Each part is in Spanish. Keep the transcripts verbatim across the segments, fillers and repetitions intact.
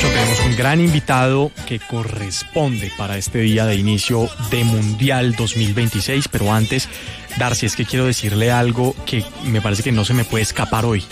Tenemos un gran invitado que corresponde para este día de inicio de Mundial dos mil veintiséis, pero antes, Darcy, es que quiero decirle algo que me parece que no se me puede escapar hoy.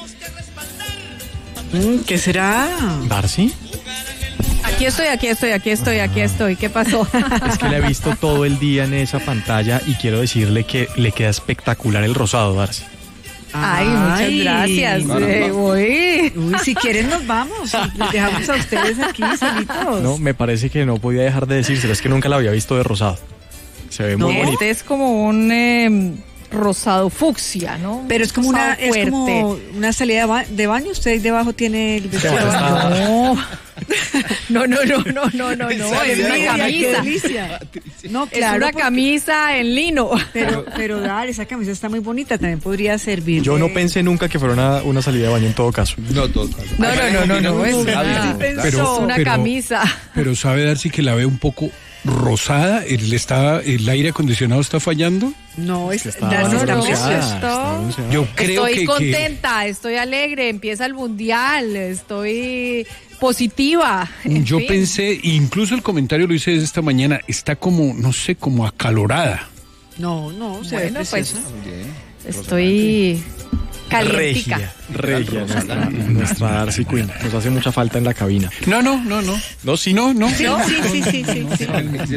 ¿Qué será? ¿Darcy? Aquí estoy, aquí estoy, aquí estoy, aquí estoy. ¿Qué pasó? Es que le he visto todo el día en esa pantalla y quiero decirle que le queda espectacular el rosado, Darcy. Ay, muchas Ay, gracias. Eh, Uy, si quieren nos vamos. Les dejamos a ustedes aquí solitos. No, me parece que no podía dejar de decírselo, es que nunca la había visto de rosado. Se ve muy no, bonito. Este es como un eh, rosado fucsia, ¿no? Pero es como Rosado una, es fuerte. como una salida de, ba- de baño. Usted debajo tiene el vestido de baño. No, no, no, no, no, no, no, no. Es una Qué camisa. delicia. No, Es claro, una porque- camisa en lino. Pero, pero dar, esa camisa está muy bonita, también podría servir. Yo no de- pensé nunca que fuera una, una salida de baño en todo caso. No, todo. No, no, no, no, no, es una, Pero- es una pero- camisa. Pero sabe Darcy que la ve un poco rosada, el, está, el aire acondicionado está fallando. No, es, Está Darcy no, está no, preciosa. bronceada, esto- está bronceada. Yo creo Estoy que, contenta, estoy alegre, empieza el mundial, estoy positiva. que en yo fin. pensé, incluso el comentario lo hice desde esta mañana, está como, no sé, como acalorada. No, no, se Bueno, ve pues preciosa. estoy calientica. Regia, regia nuestra, nuestra Darcy Quinn. Nos hace mucha falta en la cabina. No, no, no, no. No, sí. No, no. Sí, sí, sí, sí, sí, sí.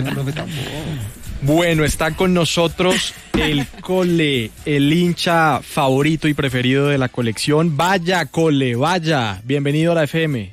Bueno, está con nosotros el Cole, el hincha favorito y preferido de la colección. Vaya, Cole, vaya. Bienvenido a la F M.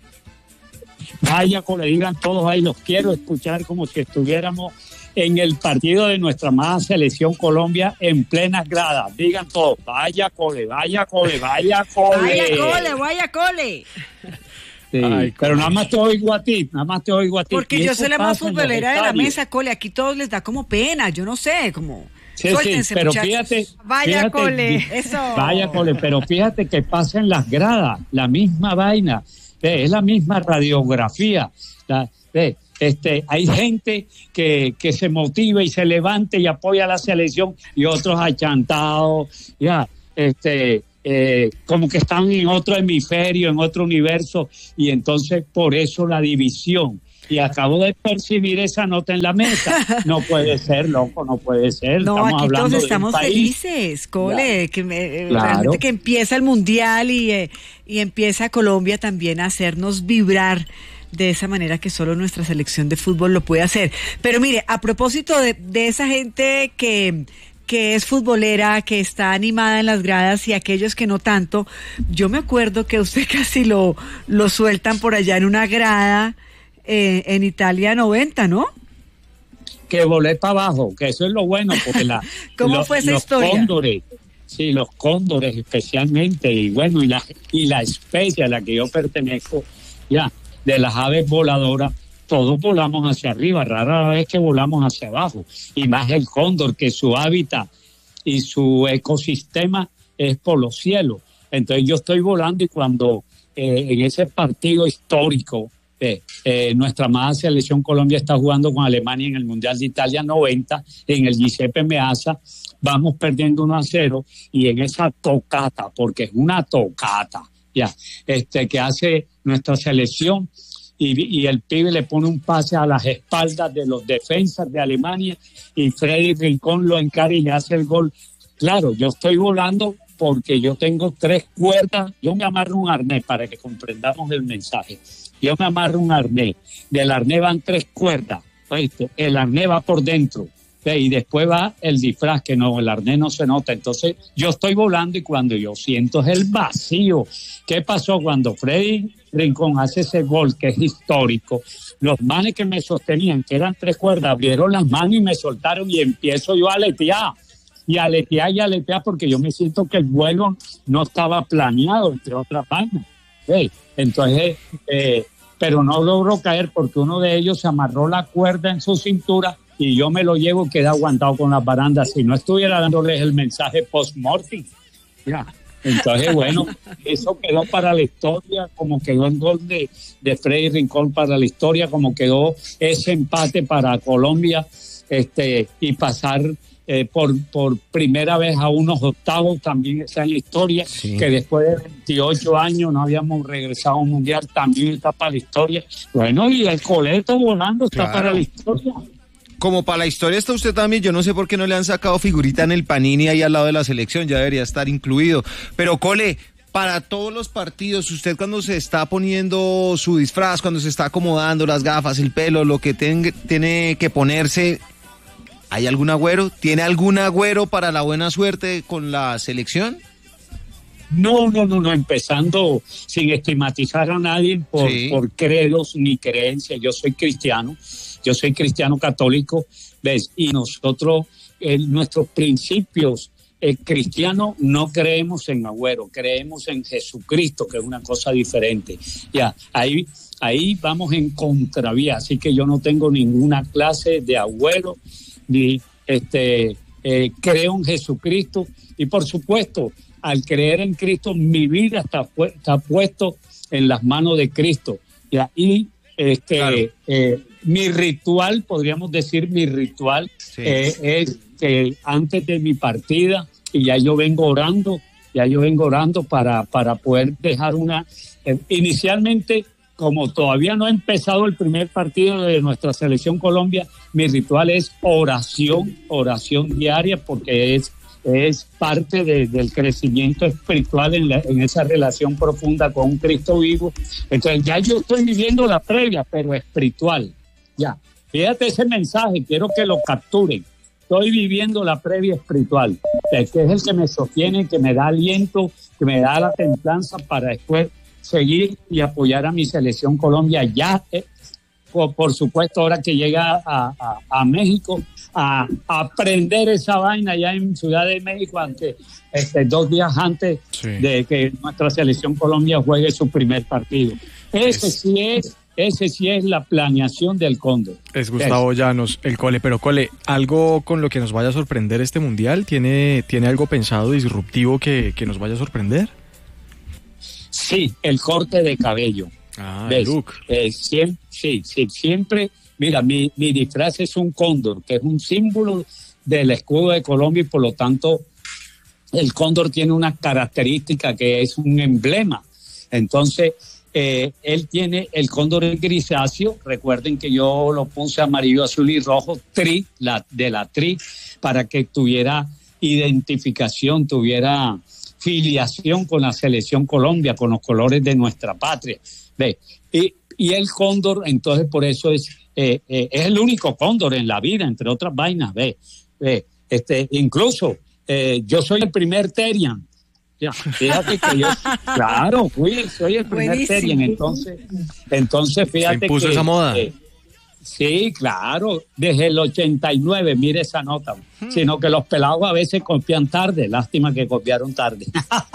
Vaya, Cole, digan todos ahí, los quiero escuchar como si estuviéramos en el partido de nuestra amada selección Colombia en plenas gradas. Digan todos, vaya, Cole, vaya, Cole, vaya, Cole. Vaya cole, vaya cole. Sí, Ay, pero Cole. nada más te oigo a ti, nada más te oigo a ti. Porque Y yo eso soy la más pasa en los futbolera de la estadios. mesa, cole. Aquí todos les da como pena, yo no sé, como... Sí, Suéltense, sí, pero muchachos. fíjate, Vaya, fíjate, Cole. di- Eso. Vaya, Cole, pero fíjate que pasa en las gradas, la misma vaina, ve, es la misma radiografía. La, ve, este, hay gente que, que se motiva y se levanta y apoya a la selección y otros achantados, ya, este, eh, como que están en otro hemisferio, en otro universo, y entonces por eso la división. Y acabo de percibir esa nota en la mesa. No puede ser, loco, no puede ser. No, Estamos aquí hablando todos de un estamos país. felices, cole, que me- eh, Claro. realmente que empieza el mundial y, eh, y empieza Colombia también a hacernos vibrar de esa manera que solo nuestra selección de fútbol lo puede hacer. Pero mire, a propósito de, de esa gente que que es futbolera, que está animada en las gradas y aquellos que no tanto, yo me acuerdo que usted casi lo, lo sueltan por allá en una grada eh, en Italia noventa, ¿no? Que volé para abajo, que eso es lo bueno, porque la, ¿Cómo los, fue esa los historia? cóndores, sí, los cóndores especialmente, y bueno, y la, y la especie a la que yo pertenezco, ya, de las aves voladoras, todos volamos hacia arriba, rara vez que volamos hacia abajo, y más el cóndor, que su hábitat y su ecosistema es por los cielos. Entonces yo estoy volando y cuando eh, en ese partido histórico, Eh, eh, nuestra amada selección Colombia está jugando con Alemania en el Mundial de Italia noventa, en el Giuseppe Meazza, vamos perdiendo uno a cero, y en esa tocata, porque es una tocata, ya, este, que hace nuestra selección, y, y el pibe le pone un pase a las espaldas de los defensas de Alemania, y Freddy Rincón lo encara y le hace el gol. Claro, yo estoy volando porque yo tengo tres cuerdas, yo me amarro un arnés para que comprendamos el mensaje. Yo me amarro un arnés, del arnés van tres cuerdas, ¿oíste? El arnés va por dentro, ¿ve? Y después va el disfraz, que no, el arnés no se nota. Entonces yo estoy volando y cuando yo siento es el vacío. ¿Qué pasó cuando Freddy Rincón hace ese gol que es histórico? Los manes que me sostenían, que eran tres cuerdas, abrieron las manos y me soltaron y empiezo yo a aletear. Y aletear y aletear porque yo me siento que el vuelo no estaba planeado, entre otras vainas. ¿Ve? Entonces, eh, pero no logró caer porque uno de ellos se amarró la cuerda en su cintura y yo me lo llevo y quedé aguantado con las barandas. Si no estuviera dándoles el mensaje post-mortem. Ya. Entonces, bueno, eso quedó para la historia, como quedó el gol de, de Freddy Rincón para la historia, como quedó ese empate para Colombia, este, y pasar eh, por, por primera vez a unos octavos, también esa es la historia, sí. Que después de veintiocho años no habíamos regresado a un mundial, también está para la historia. Bueno, y el coleto volando está claro. Para la historia. Como para la historia está usted también, yo no sé por qué no le han sacado figurita en el Panini ahí al lado de la selección, ya debería estar incluido. Pero Cole, para todos los partidos, usted cuando se está poniendo su disfraz, cuando se está acomodando las gafas, el pelo, lo que ten, tiene que ponerse, ¿hay algún agüero? ¿Tiene algún agüero para la buena suerte con la selección? No, no, no, no, empezando sin estigmatizar a nadie por, sí. por credos ni creencias. Yo soy cristiano, yo soy cristiano católico, ¿ves? Y nosotros, en nuestros principios eh, cristianos, no creemos en agüero, creemos en Jesucristo, que es una cosa diferente. Ya, ahí, ahí vamos en contravía, así que yo no tengo ninguna clase de agüero, ni este, eh, creo en Jesucristo, y por supuesto, al creer en Cristo, mi vida está, está puesto en las manos de Cristo. ¿Ya? Y este, claro. eh, mi ritual, podríamos decir mi ritual, sí. eh, es que antes de mi partida, y ya yo vengo orando, ya yo vengo orando para, para poder dejar una... Eh, inicialmente, como todavía no ha empezado el primer partido de nuestra selección Colombia, mi ritual es oración, oración diaria, porque es... es parte de, del crecimiento espiritual en, la, en esa relación profunda con un Cristo vivo. Entonces ya yo estoy viviendo la previa, pero espiritual. Ya, fíjate ese mensaje, quiero que lo capturen. Estoy viviendo la previa espiritual, que es el que me sostiene, que me da aliento, que me da la templanza para después seguir y apoyar a mi selección Colombia. Ya, eh, por, por supuesto, ahora que llega a, a, a México, a aprender esa vaina ya en Ciudad de México, antes, este, dos días antes sí. de que nuestra selección Colombia juegue su primer partido. Ese es, sí es, ese sí es la planeación del Cóndor. Es Gustavo es. Llanos, el Cole. Pero Cole, ¿algo con lo que nos vaya a sorprender este mundial? ¿Tiene, tiene algo pensado disruptivo que, que nos vaya a sorprender? Sí, el corte de cabello. Ah, el look. Eh, siempre, sí, sí, siempre... Mira, mi, mi disfraz es un cóndor, que es un símbolo del escudo de Colombia, y por lo tanto el cóndor tiene una característica que es un emblema. Entonces, eh, él tiene el cóndor grisáceo. Recuerden que yo lo puse amarillo, azul y rojo, tri, la, de la tri, para que tuviera identificación, tuviera filiación con la selección Colombia, con los colores de nuestra patria. ¿Ve? Y, y el cóndor, entonces, por eso es... Eh, eh, es el único cóndor en la vida, entre otras vainas, ve, ve este, incluso eh, yo soy el primer Terian, ya, fíjate que yo, claro, fui, soy el primer Buenísimo. Terian, entonces, entonces fíjate ¿se impuso que, esa moda? Eh, sí, claro, desde el ochenta y nueve, mire esa nota, hmm. sino que los pelados a veces copian tarde, lástima que copiaron tarde.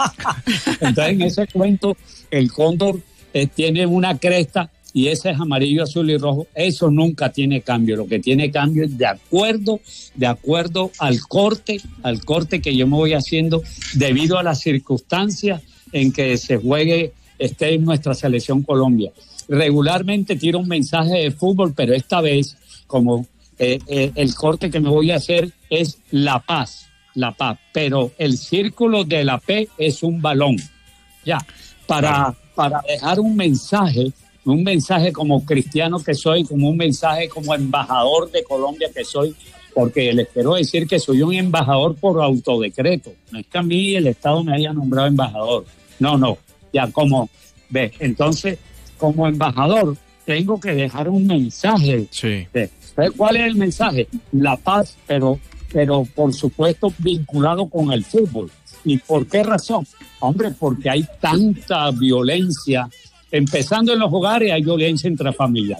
Entonces en ese cuento el cóndor eh, tiene una cresta, y ese es amarillo, azul y rojo. Eso nunca tiene cambio. Lo que tiene cambio es de acuerdo, de acuerdo al corte, al corte que yo me voy haciendo debido a las circunstancias en que se juegue, esté en nuestra selección Colombia. Regularmente tiro un mensaje de fútbol, pero esta vez, como eh, eh, el corte que me voy a hacer es la paz, la paz. Pero el círculo de la P es un balón. Ya, para, para dejar un mensaje, un mensaje como cristiano que soy, como un mensaje como embajador de Colombia que soy, porque les quiero decir que soy un embajador por autodecreto. No es que a mí el Estado me haya nombrado embajador. No, no. Ya como, ve, entonces, como embajador, tengo que dejar un mensaje. Sí. ¿Ve? ¿Cuál es el mensaje? La paz, pero, pero por supuesto vinculado con el fútbol. ¿Y por qué razón? Hombre, porque hay tanta violencia. Empezando en los hogares hay violencia intrafamiliar.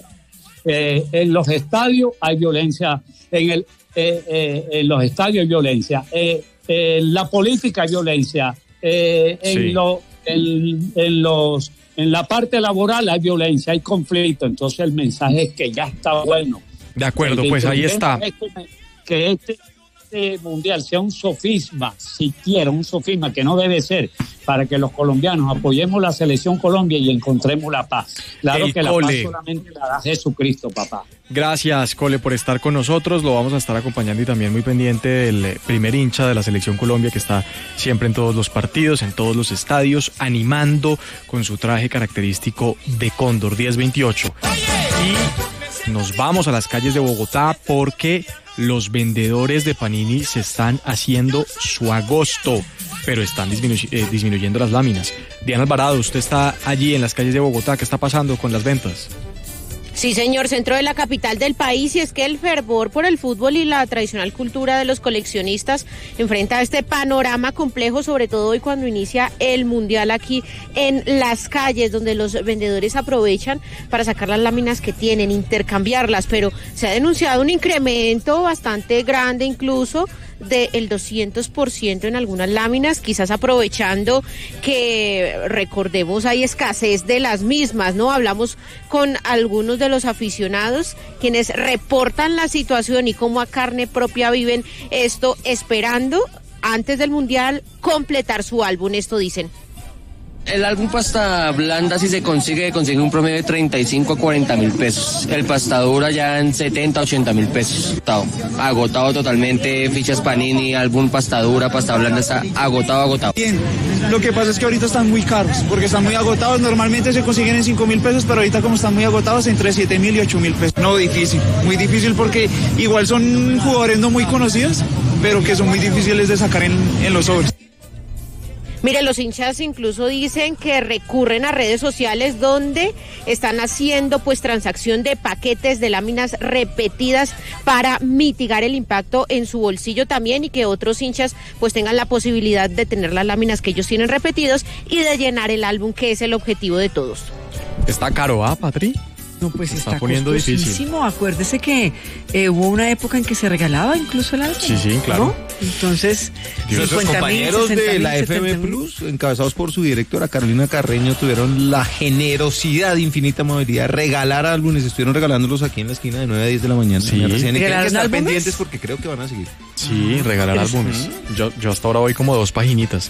Eh, en los estadios hay violencia, en, el, eh, eh, en los estadios hay violencia, eh, en la política hay violencia, eh, en, sí. lo, en, en, los, en la parte laboral hay violencia, hay conflicto. Entonces el mensaje es que ya está bueno. De acuerdo, pues ahí está. Este, que este, este mundial sea un sofisma, siquiera un sofisma que no debe ser, para que los colombianos apoyemos la selección Colombia y encontremos la paz. Claro El que Cole. la paz solamente la da Jesucristo, papá. Gracias, Cole, por estar con nosotros. Lo vamos a estar acompañando y también muy pendiente del primer hincha de la Selección Colombia que está siempre en todos los partidos, en todos los estadios, animando con su traje característico de Cóndor diez veintiocho. Y nos vamos a las calles de Bogotá porque los vendedores de Panini se están haciendo su agosto, pero están disminu- eh, disminuyendo las láminas. Diana Alvarado, usted está allí en las calles de Bogotá. ¿Qué está pasando con las ventas? Sí, señor, centro de la capital del país, y es que el fervor por el fútbol y la tradicional cultura de los coleccionistas enfrenta este panorama complejo, sobre todo hoy cuando inicia el Mundial aquí en las calles, donde los vendedores aprovechan para sacar las láminas que tienen, intercambiarlas, pero se ha denunciado un incremento bastante grande incluso del doscientos por ciento en algunas láminas, quizás aprovechando que, recordemos, hay escasez de las mismas, ¿no? Hablamos con algunos de los aficionados quienes reportan la situación y cómo a carne propia viven esto, esperando antes del Mundial completar su álbum. Esto dicen. El álbum pasta blanda, si se consigue, consigue un promedio de treinta y cinco a cuarenta mil pesos. El pasta dura ya en setenta, ochenta mil pesos. Agotado, agotado totalmente, fichas Panini, álbum pasta dura, pasta blanda, está agotado, agotado. Bien, lo que pasa es que ahorita están muy caros, porque están muy agotados. Normalmente se consiguen en cinco mil pesos, pero ahorita como están muy agotados, entre siete mil y ocho mil pesos. No, difícil, muy difícil, porque igual son jugadores no muy conocidos, pero que son muy difíciles de sacar en, en los sobres. Mire, los hinchas incluso dicen que recurren a redes sociales donde están haciendo pues transacción de paquetes de láminas repetidas para mitigar el impacto en su bolsillo también, y que otros hinchas pues tengan la posibilidad de tener las láminas que ellos tienen repetidos y de llenar el álbum, que es el objetivo de todos. Está caro, ¿ah, Patri? No, pues Se está, está poniendo costosísimo. difícil. Acuérdese que eh, hubo una época en que se regalaba incluso el álbum. Sí, sí, claro. ¿No? Entonces, Nuestros cincuenta mil, compañeros sesenta de mil, la F M setenta mil. Plus, encabezados por su directora Carolina Carreño, tuvieron la generosidad, infinita amabilidad de regalar álbumes. Estuvieron regalándolos aquí en la esquina de nueve a diez de la mañana. Sí. Me recién, y tienen que ¿Regalaron estar álbumes? pendientes porque creo que van a seguir. Sí, regalar álbumes. Yo, yo hasta ahora voy como dos paginitas.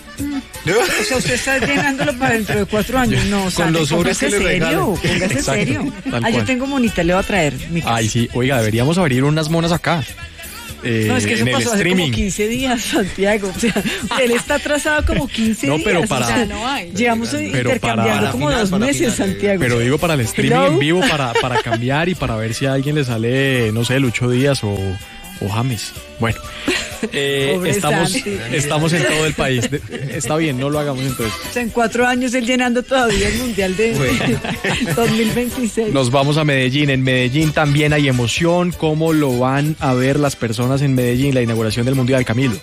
O sea, usted está llenándolo para dentro de cuatro años. No, o sea, Con los sobres póngase que le serio, regalan. póngase Exacto, serio. tal Ah, yo cual. tengo monita, le voy a traer mi casa. Ay, sí. Oiga, deberíamos abrir unas monas acá. Eh, No, es que eso en el pasó hace streaming. como quince días, Santiago. O sea, él está atrasado como quince No, días. pero o para- sea, Ya no hay. llevamos Pero intercambiando para- como para dos final, meses, para final, Santiago. Pero digo para el streaming Hello. en vivo, para, para cambiar y para ver si a alguien le sale, no sé, Lucho Díaz o, o James. Bueno, eh, Pobre estamos, Santi. estamos en todo el país. De- está bien, no lo hagamos entonces. O sea, en cuatro años él llenando todavía el Mundial de dos mil veintiséis. Nos vamos a Medellín. En Medellín también hay emoción. ¿Cómo lo van a ver las personas en Medellín, la inauguración del Mundial, Camilo?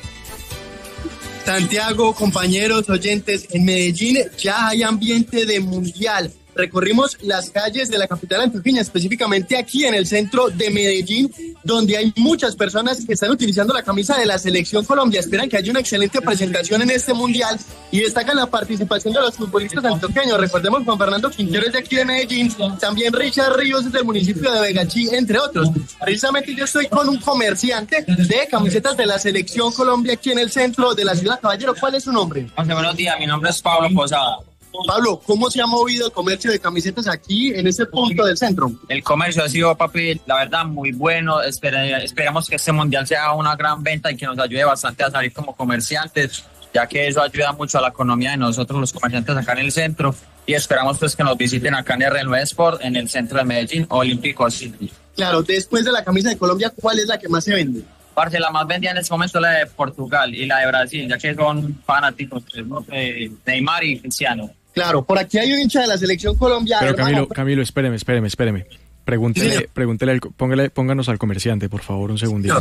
Santiago, compañeros, oyentes, en Medellín ya hay ambiente de mundial. Recorrimos las calles de la capital antioqueña, específicamente aquí en el centro de Medellín, donde hay muchas personas que están utilizando la camisa de la Selección Colombia. Esperan que haya una excelente presentación en este mundial y destacan la participación de los futbolistas antioqueños. Recordemos, Juan Fernando Quintero es de aquí de Medellín, también Richard Ríos es del municipio de Vegachí, entre otros. Precisamente yo estoy con un comerciante de camisetas de la Selección Colombia aquí en el centro de la ciudad. Caballero, ¿cuál es su nombre? Buenos días, mi nombre es Pablo Posada. Pablo, ¿cómo se ha movido el comercio de camisetas aquí en este punto del centro? El comercio ha sido, papi, la verdad, muy bueno. Espera- esperamos que este mundial sea una gran venta y que nos ayude bastante a salir como comerciantes, ya que eso ayuda mucho a la economía de nosotros los comerciantes acá en el centro, y esperamos pues que nos visiten acá en R nueve Sport, en el centro de Medellín, Olímpico City. Claro, después de la camisa de Colombia, ¿cuál es la que más se vende? Parce, la más vendida en este momento es la de Portugal y la de Brasil, ya que son fanáticos de Neymar y Cristiano. Claro, por aquí hay un hincha de la Selección Colombia. Pero hermano. Camilo, Camilo, espéreme, espéreme, espéreme. Sí, Pregúntele, señor. pregúntele, al- póngale, pónganos al comerciante, por favor, un segundito.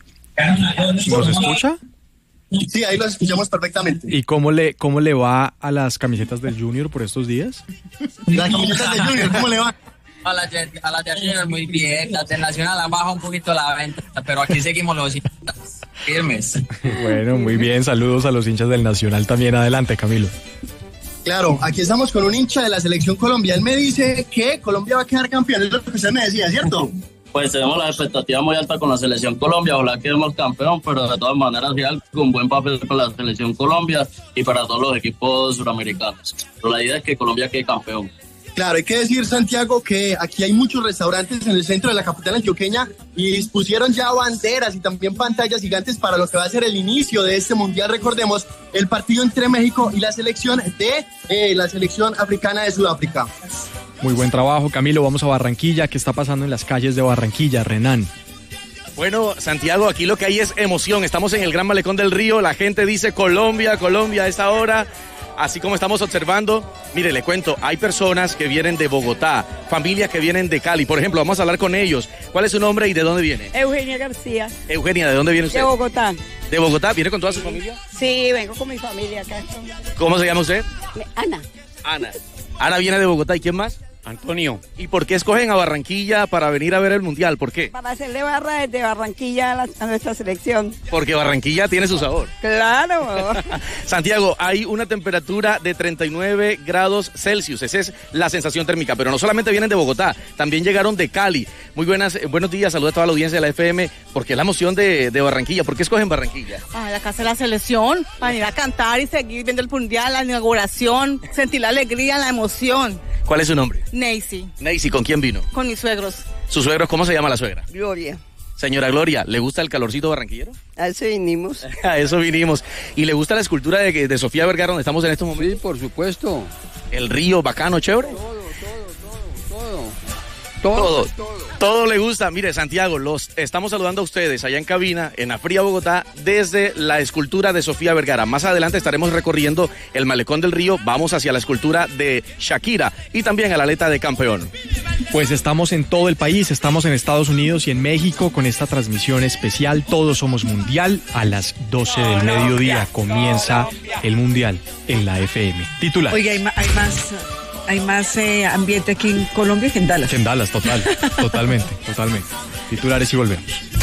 ¿Nos escucha? Sí, ahí los escuchamos perfectamente. ¿Y cómo le, cómo le va a las camisetas del Junior por estos días? Las camisetas de Junior, ¿cómo le va? A la, de- a la de Junior muy bien, la de Nacional ha bajado un poquito la venta, pero aquí seguimos los firmes. Bueno, muy bien. Saludos a los hinchas del Nacional también. Adelante, Camilo. Claro, aquí estamos con un hincha de la Selección Colombia. Él me dice que Colombia va a quedar campeón, es lo que usted me decía, ¿cierto? pues tenemos la expectativa muy alta con la selección Colombia, ojalá quedemos campeón, pero de todas maneras real con buen papel para la selección Colombia y para todos los equipos suramericanos. Pero la idea es que Colombia quede campeón. Claro, hay que decir, Santiago, que aquí hay muchos restaurantes en el centro de la capital antioqueña y pusieron ya banderas y también pantallas gigantes para lo que va a ser el inicio de este mundial. Recordemos el partido entre México y la selección de eh, la selección africana de Sudáfrica. Muy buen trabajo, Camilo. Vamos a Barranquilla. ¿Qué está pasando en las calles de Barranquilla, Renan? Bueno, Santiago, aquí lo que hay es emoción. Estamos en el Gran Malecón del Río. La gente dice Colombia, Colombia a esta hora. Así como estamos observando, mire, le cuento, hay personas que vienen de Bogotá, familias que vienen de Cali. Por ejemplo, vamos a hablar con ellos. ¿Cuál es su nombre y de dónde viene? Eugenia García. Eugenia, ¿de dónde viene usted? De Bogotá. ¿De Bogotá? ¿Viene con toda su familia? Sí, vengo con mi familia acá. ¿Cómo se llama usted? Ana. Ana. Ana viene de Bogotá. ¿Y quién más? Antonio. ¿Y por qué escogen a Barranquilla para venir a ver el Mundial? ¿Por qué? Para hacerle barra desde Barranquilla a, la, a nuestra selección. Porque Barranquilla tiene su sabor. Claro. Santiago, hay una temperatura de treinta y nueve grados Celsius. Esa es la sensación térmica. Pero no solamente vienen de Bogotá, también llegaron de Cali. Muy buenas, eh, buenos días, saludos a toda la audiencia de la F M. Porque es la emoción de, de Barranquilla. ¿Por qué escogen Barranquilla? Ay, la casa de la selección, para ir a cantar y seguir viendo el Mundial, la inauguración, sentir la alegría, la emoción. ¿Cuál es su nombre? Neisy. Neisy, ¿con quién vino? Con mis suegros. ¿Sus suegros cómo se llama la suegra? Gloria. Señora Gloria, ¿le gusta el calorcito barranquillero? A eso vinimos. A eso vinimos. ¿Y le gusta la escultura de, de Sofía Vergara donde estamos en estos momentos? Sí, por supuesto. ¿El río bacano, chévere? Todo, todo, todo, todo. Todo, todo, todo le gusta. Mire, Santiago, los estamos saludando a ustedes allá en cabina, en la fría Bogotá, desde la escultura de Sofía Vergara. Más adelante estaremos recorriendo el Malecón del Río, vamos hacia la escultura de Shakira y también a la aleta de campeón. Pues estamos en todo el país, estamos en Estados Unidos y en México con esta transmisión especial Todos Somos Mundial. A las doce del mediodía comienza el Mundial en la F M. Titular. Oiga, hay, ma- hay más... Hay más eh, ambiente aquí en Colombia que en Dallas. En Dallas, total, totalmente, totalmente. Titulares y volvemos.